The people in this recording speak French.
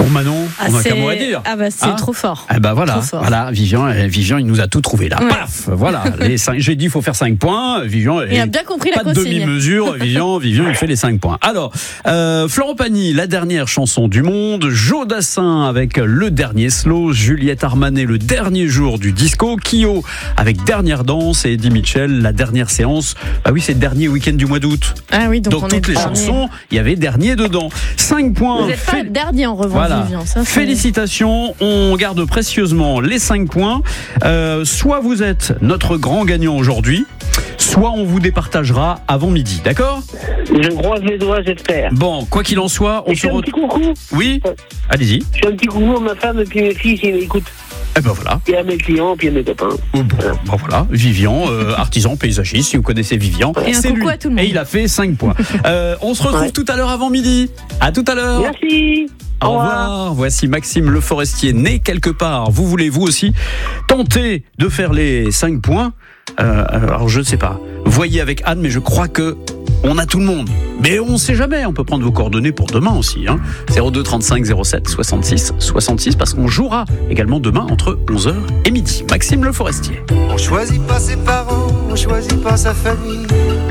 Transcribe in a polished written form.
Bon Manon, Ah, on n'a qu'un mot à dire. Ah bah c'est trop fort. Ah bah voilà, Trop fort. voilà, Vivian, il nous a tout trouvé là. Ouais. Paf, voilà. J'ai dit il faut faire 5 points. Vivian, Il a bien compris la pas de consigne. demi-mesure. Vivian, il fait les 5 points. Alors, Florent Pagny, la dernière chanson du monde. Joe Dassin avec le dernier slow. Juliette Armanet, le dernier jour du disco. Kyo avec dernière danse et Eddie Mitchell, la dernière séance. Ah oui, c'est le dernier week-end du mois d'août. Ah oui, donc Donc on toutes est les dernier. chansons, il y avait dernier dedans. 5 points. Vous n'êtes pas le dernier en revanche, Voilà. Vivian. Ça, c'est- Félicitations, on garde précieusement les 5 points. Soit vous êtes notre grand gagnant aujourd'hui, soit on vous départagera avant midi, d'accord ? Je croise les doigts, j'espère. Bon, quoi qu'il en soit, on Et se je fais un petit retrouve. coucou. Oui, allez-y. Je fais un petit coucou à ma femme et puis mes filles s'ils m'écoutent. Eh ben voilà. Et à mes clients, puis à mes copains. Bon, voilà, Vivian, artisan paysagiste, si vous connaissez Vivian, Et un c'est coucou lui. à tout le monde. Et il a fait 5 points. On se retrouve Ouais. tout à l'heure avant midi. À tout à l'heure. Merci. Au revoir. Voici Maxime Le Forestier, né quelque part. Vous voulez vous aussi tenter de faire les 5 points alors je ne sais pas. Voyez avec Anne, mais je crois que on a tout le monde. Mais on ne sait jamais. On peut prendre vos coordonnées pour demain aussi. 02 35 07 66 66 parce qu'on jouera également demain entre 11h et midi. Maxime Le Forestier. On choisit pas ses parents, on choisit pas sa famille.